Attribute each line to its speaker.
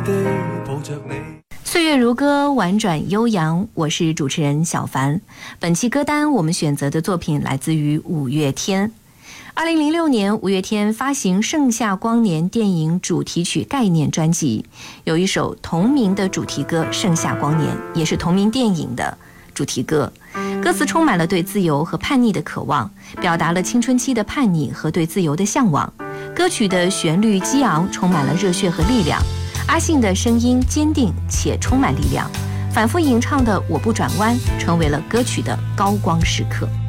Speaker 1: 岁月如歌，婉转悠扬。我是主持人小凡。本期歌单我们选择的作品来自于五月天。2006年，五月天发行《盛夏光年》电影主题曲概念专辑，有一首同名的主题歌《盛夏光年》，也是同名电影的主题歌。歌词充满了对自由和叛逆的渴望，表达了青春期的叛逆和对自由的向往。歌曲的旋律激昂，充满了热血和力量。阿信的声音坚定且充满力量，反复吟唱的《我不转弯》成为了歌曲的高光时刻。